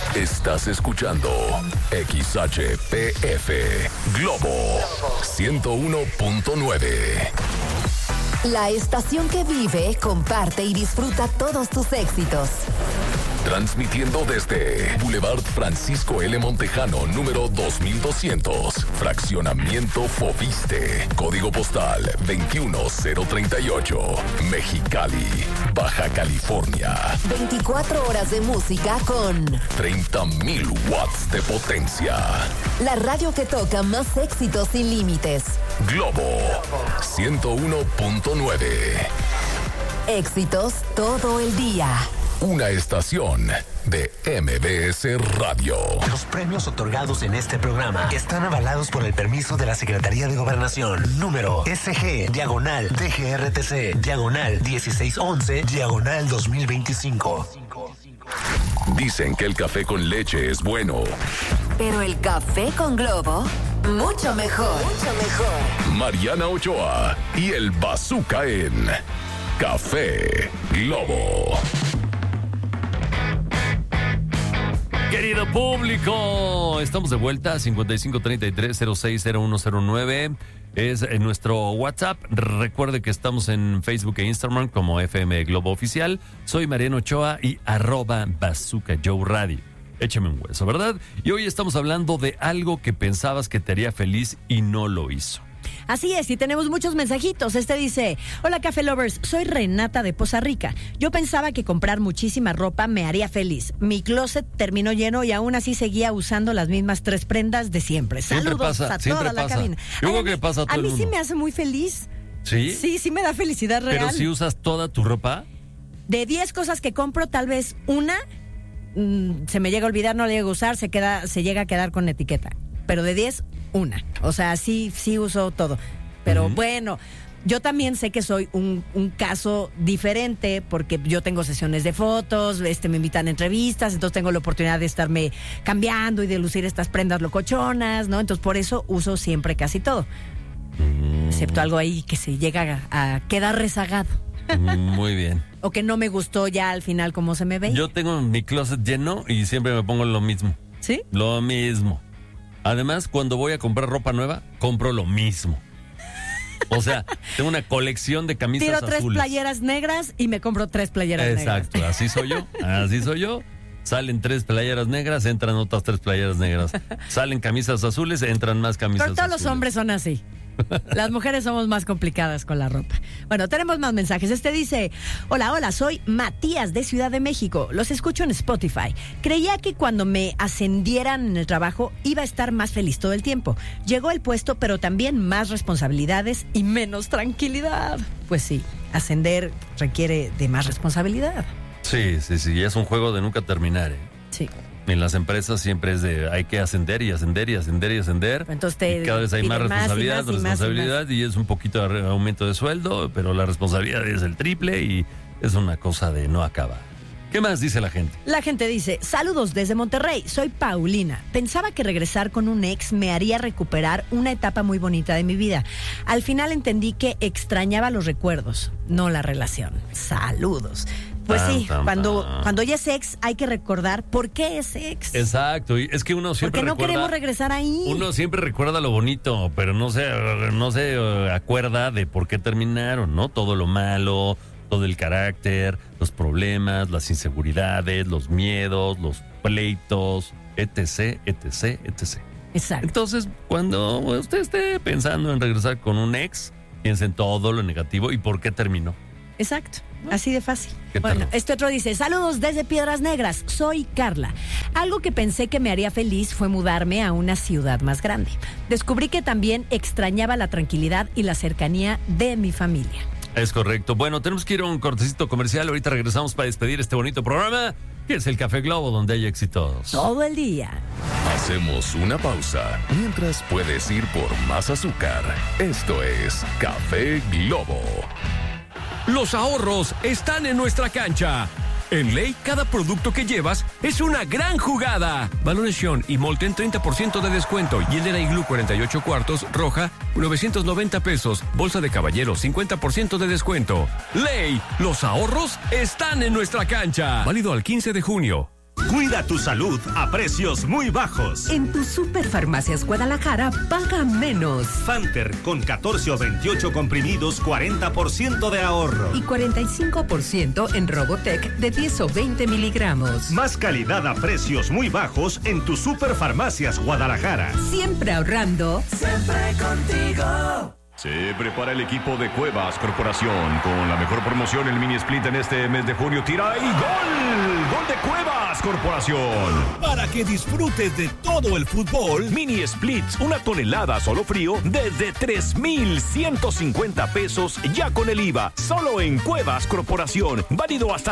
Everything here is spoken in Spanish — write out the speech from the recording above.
Estás escuchando XHPF Globo 101.9. La estación que vive, comparte y disfruta todos tus éxitos. Transmitiendo desde Boulevard Francisco L. Montejano, número 2200, Fraccionamiento Fobiste, Código Postal 21038, Mexicali, Baja California. 24 horas de música con 30,000 watts de potencia. la radio que toca más éxitos sin límites. Globo 101.9. Éxitos todo el día. Una estación de MBS Radio. Los premios otorgados en este programa están avalados por el permiso de la Secretaría de Gobernación. Número SG/DGRTC/1611/2025. Dicen que el café con leche es bueno. Pero el café con Globo, mucho mejor. Mucho mejor. Mariana Ochoa y el Bazooka en Café Globo. Querido público, estamos de vuelta. 5533-060109 es nuestro WhatsApp. Recuerde que estamos en Facebook e Instagram como FM Globo Oficial. Soy Mariano Ochoa y @Bazooka Joe Radio. Échame un hueso, ¿verdad? Y hoy estamos hablando de algo que pensabas que te haría feliz y no lo hizo. Así es, y tenemos muchos mensajitos. Este dice: hola Café Lovers, soy Renata de Poza Rica. Yo pensaba que comprar muchísima ropa me haría feliz. Mi closet terminó lleno y aún así seguía usando las mismas 3 prendas de siempre. Siempre Saludos pasa, a siempre toda la pasa. cabina. Yo creo que pasa a todo a el mí sí mundo. me hace muy feliz. ¿Sí? Sí me da felicidad real. Pero si usas toda tu ropa. De 10 cosas que compro, tal vez una se me llega a olvidar, no la llego a usar, se llega a quedar con etiqueta. Pero de 10, una. O sea, sí uso todo. Pero bueno, yo también sé que soy un caso diferente porque yo tengo sesiones de fotos, me invitan a entrevistas, entonces tengo la oportunidad de estarme cambiando y de lucir estas prendas locochonas, ¿no? Entonces por eso uso siempre casi todo. Excepto algo ahí que se llega a quedar rezagado. Muy bien. O que no me gustó ya al final como se me ve. Yo tengo mi closet lleno y siempre me pongo lo mismo. ¿Sí? Lo mismo. Además, cuando voy a comprar ropa nueva, compro lo mismo. O sea, tengo una colección de camisas Tiro azules. 3 playeras negras y me compro 3 playeras negras. Exacto, así soy yo. Así soy yo. Salen 3 playeras negras, entran otras 3 playeras negras. Salen camisas azules, entran más camisas Pero todos azules. los hombres son así. Las mujeres somos más complicadas con la ropa. Bueno, tenemos más mensajes. Este dice: hola, soy Matías de Ciudad de México. Los escucho en Spotify. Creía que cuando me ascendieran en el trabajo iba a estar más feliz todo el tiempo. Llegó el puesto, pero también más responsabilidades y menos tranquilidad. Pues sí, ascender requiere de más responsabilidad. Sí, es un juego de nunca terminar. Sí. En las empresas siempre es de hay que ascender y ascender y ascender y ascender. Entonces y cada vez hay más responsabilidad, y y es un poquito de aumento de sueldo, pero la responsabilidad es el triple y es una cosa de no acabar. ¿Qué más dice la gente? La gente dice: saludos desde Monterrey, soy Paulina. Pensaba que regresar con un ex me haría recuperar una etapa muy bonita de mi vida. Al final entendí que extrañaba los recuerdos, no la relación. Saludos. Pues sí, cuando ya es ex hay que recordar por qué es ex. Exacto, y es que uno siempre porque no queremos regresar ahí. Uno siempre recuerda lo bonito, pero no se acuerda de por qué terminaron, ¿no? Todo lo malo, todo el carácter, los problemas, las inseguridades, los miedos, los pleitos, etc. Exacto. Entonces, cuando usted esté pensando en regresar con un ex, piense en todo lo negativo y por qué terminó. Exacto, así de fácil. ¿Qué tal? Bueno, este otro dice: saludos desde Piedras Negras, soy Carla. Algo que pensé que me haría feliz fue mudarme a una ciudad más grande. Descubrí que también extrañaba la tranquilidad y la cercanía de mi familia. Es correcto. Bueno, tenemos que ir a un cortecito comercial. Ahorita regresamos para despedir este bonito programa, que es el Café Globo, donde hay éxitos todo el día. Hacemos una pausa mientras puedes ir por más azúcar. Esto es Café Globo. Los ahorros están en nuestra cancha. En Ley, cada producto que llevas es una gran jugada. Balones Xion y Molten 30% de descuento. Y el de la Iglú 48 cuartos, roja, 990 pesos. Bolsa de caballero, 50% de descuento. Ley, los ahorros están en nuestra cancha. Válido al 15 de junio. Cuida tu salud a precios muy bajos. En tu Superfarmacias Guadalajara, paga menos. Fanter con 14 o 28 comprimidos, 40% de ahorro. Y 45% en Robotec de 10 o 20 miligramos. Más calidad a precios muy bajos en tu Superfarmacias Guadalajara. Siempre ahorrando. Siempre contigo. Se prepara el equipo de Cuevas Corporación con la mejor promoción, el mini split en este mes de junio. Tira y gol. Gol de Cuevas Corporación. Para que disfrutes de todo el fútbol. Mini splits, 1 tonelada solo frío desde 3,150 pesos ya con el IVA. Solo en Cuevas Corporación. Válido hasta